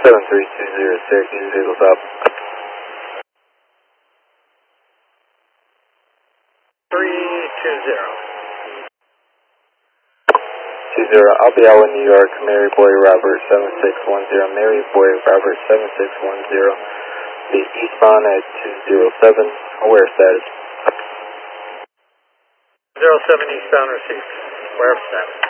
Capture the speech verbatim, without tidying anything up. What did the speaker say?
seven three two zero, Syracuse, Eagles up. three two zero. two zero, I'll be out in New York, Mary Boy Robert seven six one zero, Mary Boy Robert seven six one zero. The eastbound at two zero seven, aware status. zero seven eastbound received. Where status?